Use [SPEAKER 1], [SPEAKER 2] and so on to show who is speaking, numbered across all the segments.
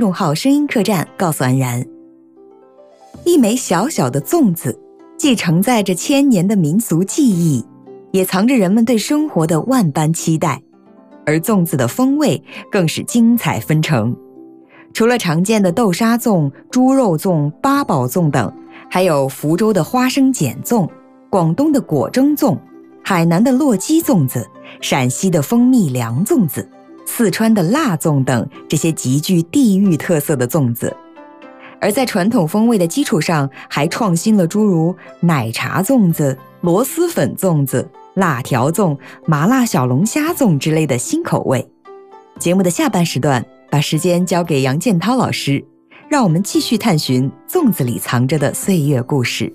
[SPEAKER 1] 众号声音客栈告诉安然，一枚小小的粽子，既承载着千年的民俗记忆，也藏着人们对生活的万般期待，而粽子的风味更是精彩纷呈。除了常见的豆沙粽、猪肉粽、八宝粽等，还有福州的花生碱粽、广东的果蒸粽、海南的洛基粽子、陕西的蜂蜜凉粽子、四川的辣粽等这些极具地域特色的粽子。而在传统风味的基础上，还创新了诸如奶茶粽子、螺蛳粉粽子、辣条粽、麻辣小龙虾粽之类的新口味。节目的下半时段，把时间交给杨建涛老师，让我们继续探寻粽子里藏着的岁月故事。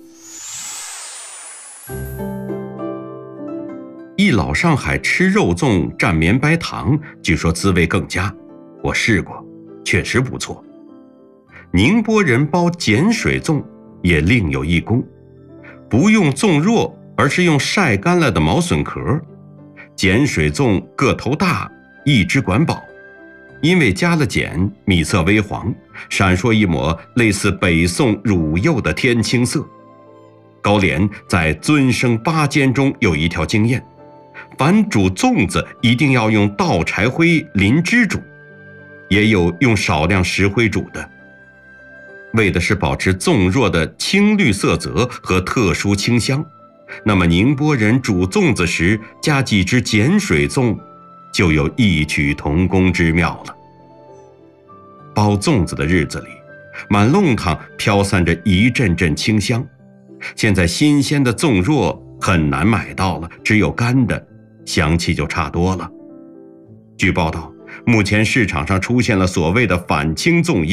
[SPEAKER 2] 一老上海吃肉粽蘸绵白糖，据说滋味更佳，我试过，确实不错。宁波人包碱水粽也另有一功，不用粽络，而是用晒干了的毛笋壳。碱水粽个头大，一支管饱，因为加了碱，米色微黄，闪烁一抹类似北宋乳釉的天青色。高廉在尊生八煎中有一条经验，凡煮粽子一定要用稻柴灰淋汁煮，也有用少量石灰煮的，为的是保持粽络的青绿色泽和特殊清香。那么宁波人煮粽子时加几支碱水粽，就有异曲同工之妙了。包粽子的日子里，满弄堂飘散着一阵阵清香。现在新鲜的粽络很难买到了，只有干的，香气就差多了。据报道，目前市场上出现了所谓的反清粽叶。